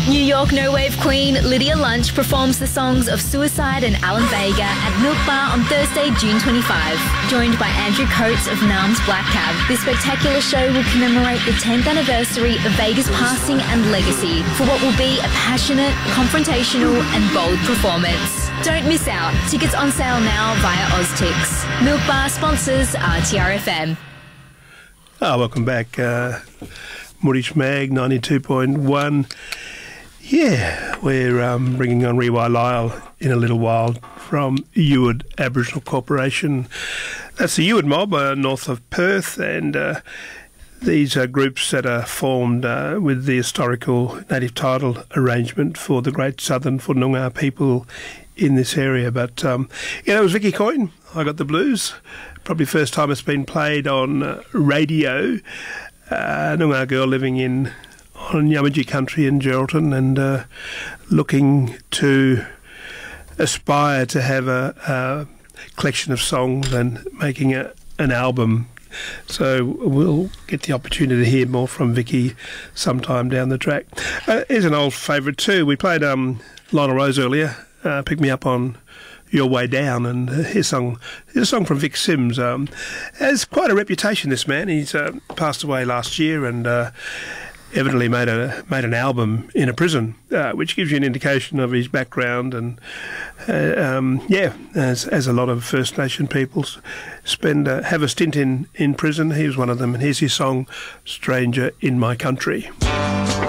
New York No Wave queen Lydia Lunch performs the songs of Suicide and Alan Vega at Milk Bar on Thursday, June 25. Joined by Andrew Coates of Nam's Black Cab, this spectacular show will commemorate the 10th anniversary of Vega's passing and legacy for what will be a passionate, confrontational and bold performance. Don't miss out. Tickets on sale now via Oztix. Milk Bar sponsors RTRFM. Welcome back. Moorish Mag 92.1. Yeah, we're bringing on Rewa Lyle in a little while from Ewart Aboriginal Corporation. That's the Ewart mob north of Perth, and these are groups that are formed with the historical native title arrangement for the Great Southern Whadnunga people in this area. But, it was Vicky Coyne, I Got the Blues. Probably first time it's been played on radio. Noongar girl living on Yamatji country in Geraldton, and looking to aspire to have a collection of songs and making an album. So we'll get the opportunity to hear more from Vicky sometime down the track. Here's an old favourite too. We played Lionel Rose earlier, Pick Me Up on Your Way Down, and here's a song from Vic Sims. Has quite a reputation, this man. He's passed away last year, and evidently made an album in a prison, which gives you an indication of his background. And as a lot of First Nation peoples have a stint in prison, he was one of them. And here's his song, Stranger in My Country.